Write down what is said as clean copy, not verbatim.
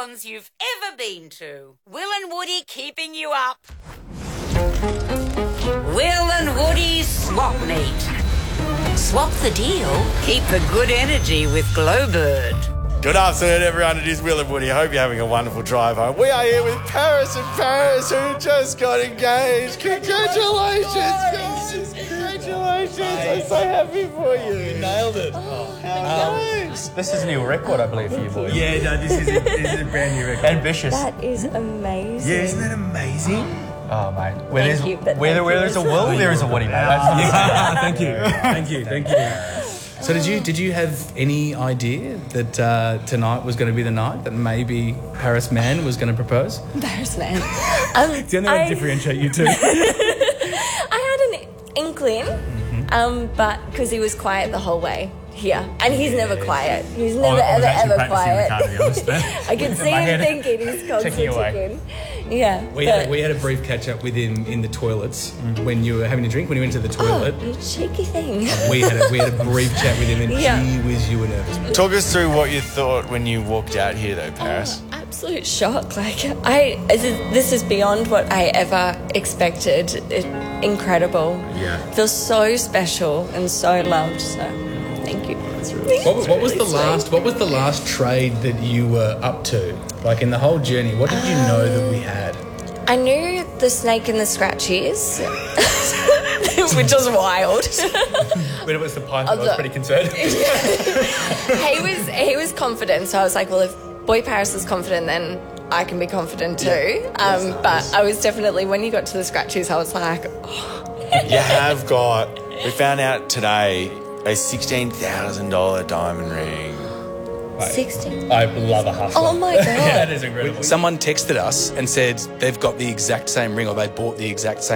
salons you've ever been to. Will and Woody keeping you up. Will and Woody's Swap Meet. Swap the deal, keep the good energy with Glowbird. Good afternoon, everyone. It is Will and Woody. I hope you're having a wonderful drive home. We are here with Paris and Paris, who just got engaged. Congratulations, guys. Congratulations. I'm so happy for you. You nailed it. This is a new record, I believe, for you boys. Yeah, no, this is a brand new record. Ambitious. That is amazing. Yeah, isn't that amazing? Oh, mate. Where Thank you, but where thank there's a you. will, there is a Woody, mate. That's Thank you. So did you have any idea that tonight was going to be the night that maybe Paris Man was going to propose? Paris Man. It's the only way to differentiate you two. I had an inkling, but because he was quiet the whole way here, and he's never quiet. He's never ever quiet. I could see him thinking he's constantly ticking. Yeah. We had a brief catch up with him in the toilets when you were having a drink. When you went to the toilet, you cheeky thing. we had a brief chat with him, and gee whiz, you were nervous. Talk us through what you thought when you walked out here, though, Paris. Absolute shock. This is beyond what I ever expected. Incredible. Yeah. Feels so special and so loved. So thank you. What was the last trade that you were up to? Like in the whole journey, what did you know that we had? I knew the snake and the scratchies, which was wild. When it was the python, I was pretty concerned. He was confident, so I was like, well, if Boy Paris is confident, then I can be confident too. But I was definitely, when you got to the scratchies, I was like, You have got, we found out today, a $16,000 diamond ring. 16. I love a hustler. Oh my God. That is incredible. Someone texted us and said they've got the exact same ring, or they bought the exact same